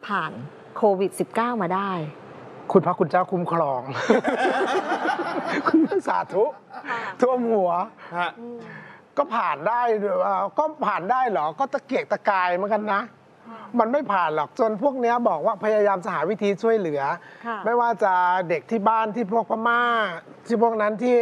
ผ่านโควิด -19 มาได้คุณพระคุณเจ้าคุ้มครอง คุณสาธุท่วมหัวก็ผ่านได้ก็ผ่านได้เหรอก็ตะเกียกตะกายเหมือนกันนะมันไม่ผ่านหรอกจนพวกนี้บอกว่าพยายามจะหาวิธีช่วยเหลือไม่ว่าจะเด็กที่บ้านที่พวกพม่าที่พวกนั้นที่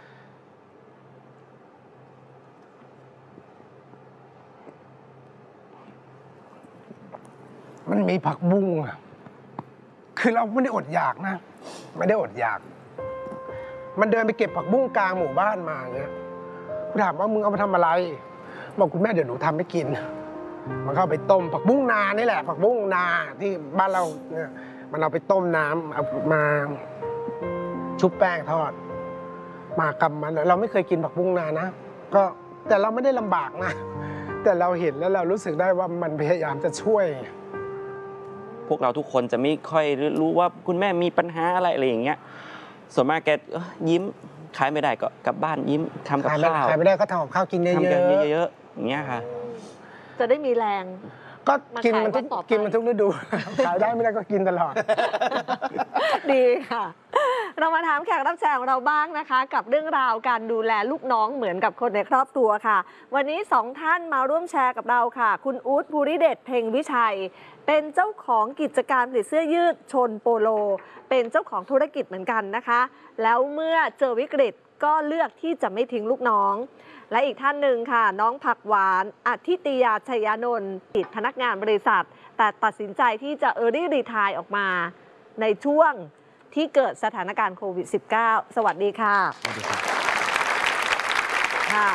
มันมีผักบุ้งอะคือเราไม่ได้อดอยากนะไม่ได้อดอยากมันเดินไปเก็บผักบุ้งกลางหมู่บ้านมาอย่างเงี้ยถามว่ามึงเอามาทำอะไรบอกคุณแม่เดี๋ยวหนูทำให้กินมันเข้าไปต้มผักบุ้งนานี่แหละผักบุ้งนาที่บ้านเราเนี่ยมันเอาไปต้มน้ำเอามาชุบแป้งทอดมากำมันเราไม่เคยกินผักบุ้งนานะก็แต่เราไม่ได้ลำบากนะแต่เราเห็นแล้วเรารู้สึกได้ว่ามันพยายามจะช่วยพวกเราทุกคนจะไม่ค่อยรู้ว่าคุณแม่มีปัญหาอะไรอย่างเงี้ยส่วนมากแกยิ้มขายไม่ได้ก็กลับบ้านยิ้มทำกับข้าวขายไม่ได้ก็ทำกับข้าวกินเยอะๆทำกันเยอะๆอย่างเงี้ยค่ะจะได้มีแรงก็กินมันทุกฤดูขายได้ไม่ได้ก็กินตลอดดีค่ะเรามาถามแขกรับเชิญของเราบ้างนะคะกับเรื่องราวการดูแลลูกน้องเหมือนกับคนในครอบครัวค่ะวันนี้2ท่านมาร่วมแชร์กับเราค่ะคุณอู๊ดภูริเดชเพ็งวิชัยเป็นเจ้าของกิจการผลิตเสื้อยืดชนโปโลเป็นเจ้าของธุรกิจเหมือนกันนะคะแล้วเมื่อเจอวิกฤตก็เลือกที่จะไม่ทิ้งลูกน้องและอีกท่านหนึ่งค่ะน้องผักหวานอธิตยาชัยานนท์ติดพนักงานบริษัทแต่ตัดสินใจที่จะearly retire ออกมาในช่วงที่เกิดสถานการณ์โควิด -19 สวัสดีค่ะสวัสดีครับค่ะ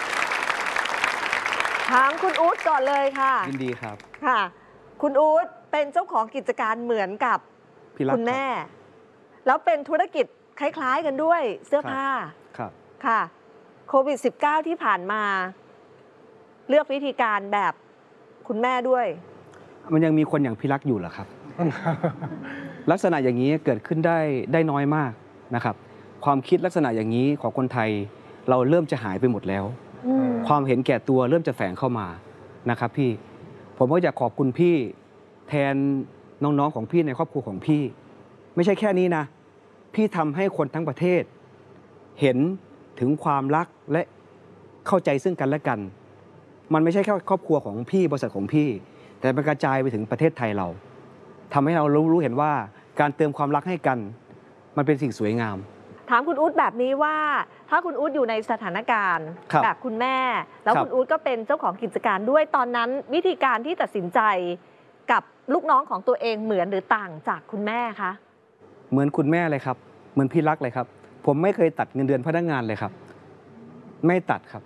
ถามคุณอู๊ดก่อนเลยค่ะยินดีครับค่ะคุณอู๊ดเป็นเจ้าของกิจการเหมือนกับคุณแม่แล้วเป็นธุรกิจคล้ายๆกันด้วยเสื้อผ้าครับค่ะโควิด -19 ที่ผ่านมาเลือกวิธีการแบบคุณแม่ด้วยมันยังมีคนอย่างพี่รักอยู่เหรอครับ ลักษณะอย่างนี้เกิดขึ้นได้น้อยมากนะครับความคิดลักษณะอย่างนี้ของคนไทยเราเริ่มจะหายไปหมดแล้วความเห็นแก่ตัวเริ่มจะแฝงเข้ามานะครับพี่ผมก็อยากขอบคุณพี่แทนน้องๆของพี่ในครอบครัวของพี่ไม่ใช่แค่นี้นะพี่ทำให้คนทั้งประเทศเห็นถึงความรักและเข้าใจซึ่งกันและกันมันไม่ใช่แค่ครอบครัวของพี่บริษัทของพี่แต่มันกระจายไปถึงประเทศไทยเราทำให้เรารู้เห็นว่าการเติมความรักให้กันมันเป็นสิ่งสวยงามถามคุณอู๊ดแบบนี้ว่าถ้าคุณอู๊ดอยู่ในสถานการณ์แบบคุณแม่แล้วคุณอู๊ดก็เป็นเจ้าของกิจการด้วยตอนนั้นวิธีการที่ตัดสินใจกับลูกน้องของตัวเองเหมือนหรือต่างจากคุณแม่คะเหมือนคุณแม่เลยครับเหมือนพี่รักเลยครับผมไม่เคยตัดเงินเดือนพนักงานเลยครับไม่ตัดครับ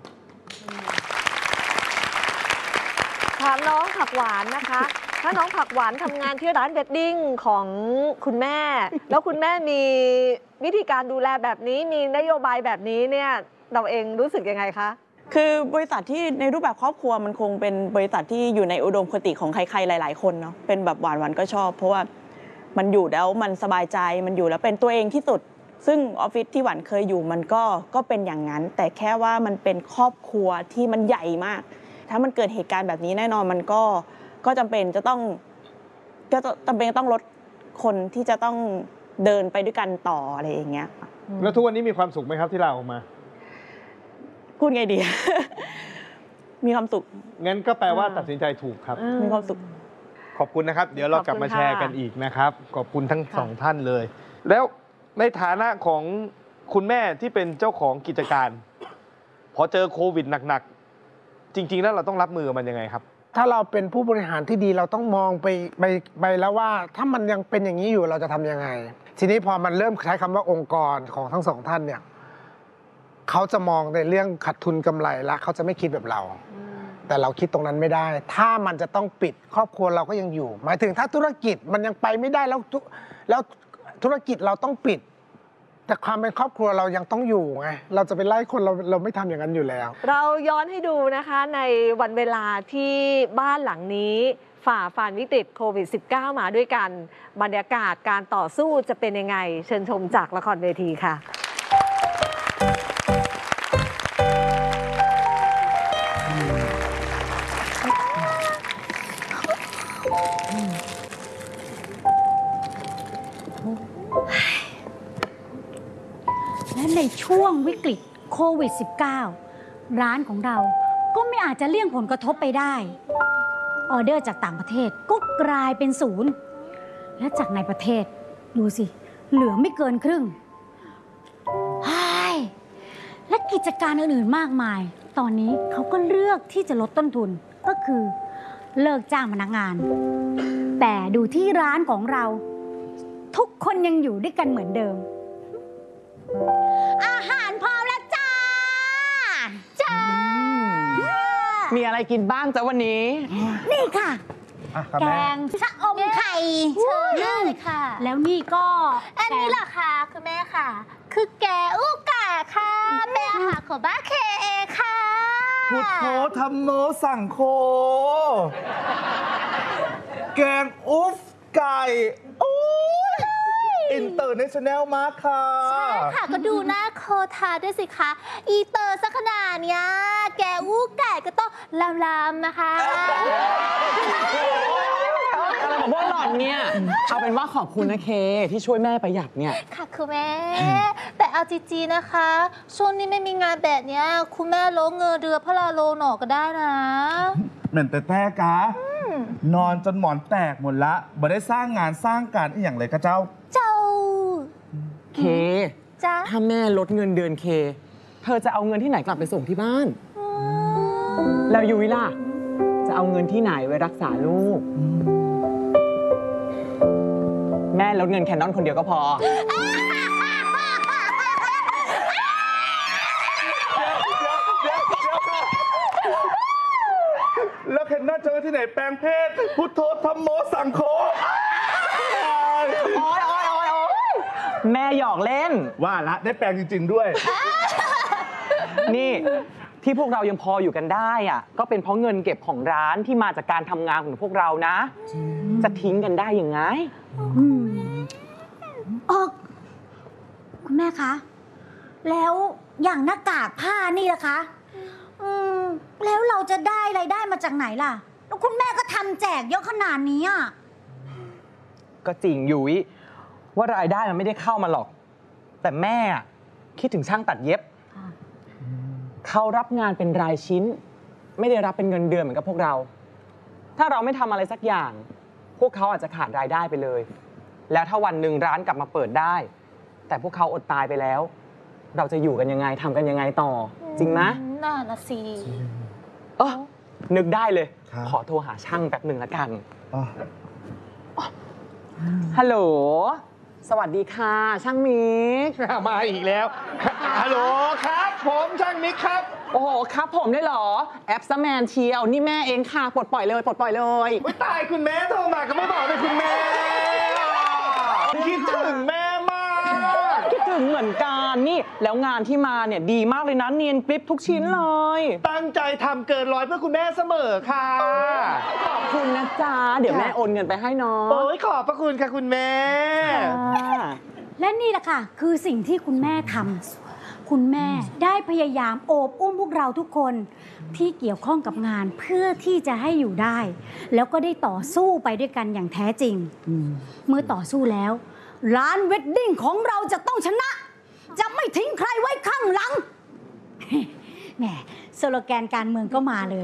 ถามน้องผักหวานนะคะถ้าน้องผักหวานทำงานที่ร้านเวดดิ้งของคุณแม่แล้วคุณแม่มีวิธีการดูแลแบบนี้มีนโยบายแบบนี้เนี่ยเราเองรู้สึกยังไงคะคือบริษัทที่ในรูปแบบครอบครัวมันคงเป็นบริษัทที่อยู่ในอุดมคติของใครๆหลายๆคนเนาะเป็นแบบหวานก็ชอบเพราะว่ามันอยู่แล้วมันสบายใจมันอยู่แล้วเป็นตัวเองที่สุดซึ่งออฟฟิศที่หวานเคยอยู่มันก็เป็นอย่างนั้นแต่แค่ว่ามันเป็นครอบครัวที่มันใหญ่มากถ้ามันเกิดเหตุการณ์แบบนี้แน่นอนมันก็จำเป็นจะต้องลดคนที่จะต้องเดินไปด้วยกันต่ออะไรอย่างเงี้ยแล้วทุกวันนี้มีความสุขไหมครับที่ลาออกมาพูดไงดี มีความสุขงั้นก็แปลว่าตัดสินใจถูกครับมีความสุขขอบคุณนะครับเดี๋ยวเรากลับมาแชร์กันอีกนะครับขอบคุณทั้งสองท่านเลยแล้วในฐานะของคุณแม่ที่เป็นเจ้าของกิจการพอเจอโควิดหนักๆจริงๆแล้วเราต้องรับมือมันยังไงครับถ้าเราเป็นผู้บริหารที่ดีเราต้องมองไปแล้วว่าถ้ามันยังเป็นอย่างนี้อยู่เราจะทำยังไงทีนี้พอมันเริ่มใช้คำว่าองค์กรของทั้งสองท่านเนี่ยเขาจะมองในเรื่องขาดทุนกำไรละเขาจะไม่คิดแบบเราแต่เราคิดตรงนั้นไม่ได้ถ้ามันจะต้องปิดครอบครัวเราก็ยังอยู่หมายถึงถ้าธุรกิจมันยังไปไม่ได้แล้วธุรกิจเราต้องปิดแต่ความเป็นครอบครัวเรายังต้องอยู่ไงเราจะไปไล่คนเราไม่ทำอย่างนั้นอยู่แล้วเราย้อนให้ดูนะคะในวันเวลาที่บ้านหลังนี้ฝ่าฟันวิกฤตโควิด -19 มาด้วยกันบรรยากาศการต่อสู้จะเป็นยังไงเชิญชมจากละครเวทีค่ะในช่วงวิกฤตโควิด -19 ร้านของเราก็ไม่อาจจะเลี่ยงผลกระทบไปได้ออเดอร์จากต่างประเทศก็กลายเป็นศูนย์และจากในประเทศดูสิเหลือไม่เกินครึ่งและกิจการอื่นๆมากมายตอนนี้เขาก็เลือกที่จะลดต้นทุนก็คือเลิกจ้างพนักงานแต่ดูที่ร้านของเราทุกคนยังอยู่ด้วยกันเหมือนเดิมอาหารพร้อมแล้วจ้ามีอะไรกินบ้างจ๊ะวันนี้นี่ค่ะ แกงชะอมไข่เชิญเลยค่ะแล้วนี่ก็อันนี้ล่ะค่ะคือแม่ค่ะคือแกงอูกะค่ะเป็นอาหารของบ้านเคเอค่ะพุทโธธัมโมสังโฆแกงอุฟไก่อินเตอร์เนชั่นแนลมากค่ะใช่ค่ะก็ดูหน้าโคทาด้วยสิคะอีเตอร์สักขนาดเนี้ยแกงอูไก่ก็ต้องลำๆนะคะอะไรของพวกหล่อนเนี่ย เอาเป็นว่าขอบคุณนะเคที่ช่วยแม่ประหยัดเนี่ยค่ะคุณแม่ แต่เอาจริงๆนะคะ ช่วงนี้ไม่มีงานแบบเนี้ยคุณแม่โลเงินเดือพระลาโลหนอก็ได้นะเหมือนแต่กะนอนจนหมอนแตกหมดละบ่ได้สร้างงานสร้างการอีกอย่างเลยกะเจ้าเคจ้าถ้าแม่ลดเงินเดือนเคเธอจะเอาเงินที่ไหนกลับไปส่งที่บ้าน แล้วยุ้ยล่ะ จะเอาเงินที่ไหนไว้รักษาลูก แม่ลดเงินแคนนอนคนเดียวก็พอแล้วเคนน่าเจอที่ไหนแปลงเพศ พุทโธธัมโมสังโฆโอ๊ยแม่หยอกเล่นว่าละได้แปลงจริง ๆ ด้วยนี่ที่พวกเรายังพออยู่กันได้อะก็เป็นเพราะเงินเก็บของร้านที่มาจากการทำงานของพวกเรานะ จะทิ้งกันได้ยังไงคุณแม่คะแล้วอย่างหน้ากากผ้านี่ล่ะคะแล้วเราจะได้รายได้มาจากไหนล่ะแล้วคุณแม่ก็ทำแจกเยอะขนาดนี้อ่ะก็จริงยุ้ยว่ารายได้มันไม่ได้เข้ามาหรอก แต่แม่คิดถึงช่างตัดเย็บเขารับงานเป็นรายชิ้นไม่ได้รับเป็นเงินเดือนเหมือนกับพวกเรา ถ้าเราไม่ทำอะไรสักอย่างพวกเขาอาจจะขาดรายได้ไปเลยแล้วถ้าวันหนึ่งร้านกลับมาเปิดได้แต่พวกเขาอดตายไปแล้วเราจะอยู่กันยังไงทำกันยังไงต่อจริงไหมน่านะสินึกได้เลยครับขอโทรหาช่างแป๊บหนึ่งละกันฮัลโหลสวัสดีค่ะช่างมิกมาอีกแล้ว ฮัลโหลครับ ผมช่างมิกครับโอ้โหครับผมได้เหรอแอปซะแมนเชียวนี่แม่เองค่ะปลดปล่อยเลยปลดปล่อยเลยไม่ตายคุณแม่โทรมาก็ไม่บอกเลยคุณแม่คิดถึงแม่มากคิดถึงเหมือนกันนี่แล้วงานที่มาเนี่ยดีมากเลยนะเนียนกริปทุกชิ้นเลยตั้งใจทำเกินร้อยเพื่อคุณแม่เสมอค่ะขอบคุณนะจ๊ะเดี๋ยวแม่โอนเงินไปให้น้องโอ้ยขอบพระคุณค่ะคุณแม่และนี่แหละค่ะคือสิ่งที่คุณแม่ทำคุณแม่ได้พยายามโอบอุ้มพวกเราทุกคนที่เกี่ยวข้องกับงานเพื่อที่จะให้อยู่ได้ แล้วก็ได้ต่อสู้ไปด้วยกันอย่างแท้จริงเมื่อต่อสู้แล้วร้านเวดดิ้งของเราจะต้องชนะ จะไม่ทิ้งใครไว้ข้างหลังแหมสโลแกนการเมืองก็มาเลย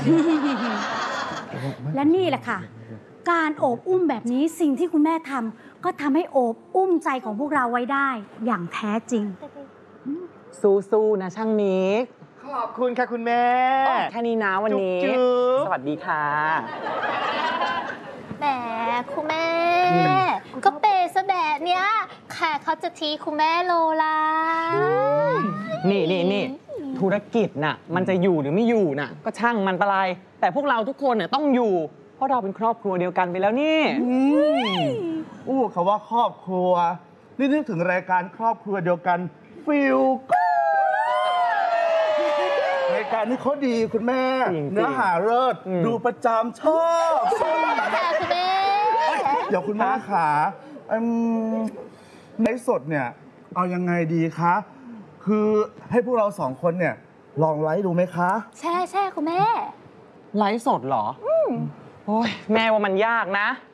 และนี่แหละค่ะการโอบอุ้มแบบนี้สิ่งที่คุณแม่ทำก็ทำให้โอบอุ้มใจของพวกเราไว้ได้อย่างแท้จริงสู้ๆนะช่างมิกขอบคุณค่ะคุณแม่แค่นี้นะวันนี้จุ๊บสวัสดีค่ะแหมคุณแม่ ก็เปย์ซะแบบเนี้ยแขกเขาจะทีคุณแม่โลละนี่ธุรกิจน่ะมันจะอยู่หรือไม่อยู่น่ะก็ช่างมันปะไรแต่พวกเราทุกคนเนี่ยต้องอยู่เพราะเราเป็นครอบครัวเดียวกันไปแล้วนี่เขาว่าครอบครัวนี่นึกถึงรายการครอบครัวเดียวกันฟิลรายการนี้เขาดีคุณแม่เนื้อหาเลิศดูประจำชอบแต่คุณแม่เดี๋ยวคุณแม่ขาไลฟ์สดเนี่ยเอายังไงดีคะคือให้พวกเราสองคนเนี่ยลองไลฟ์ดูไหมคะใช่คุณแม่ไลฟ์สดเหรอโอ้ยแม่ว่ามันยากนะ